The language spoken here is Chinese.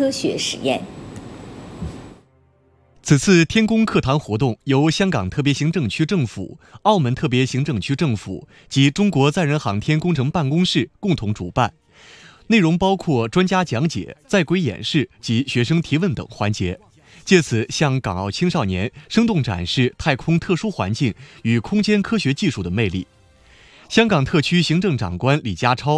科学实验。 此次天宫课堂活动由香港特别行政区政府、澳门特别行政区政府及中国载人航天工程办公室共同主办，内容包括专家讲解、在轨演示及学生提问等环节，借此向港澳青少年生动展示太空特殊环境与空间科学技术的魅力。香港特区行政长官李家超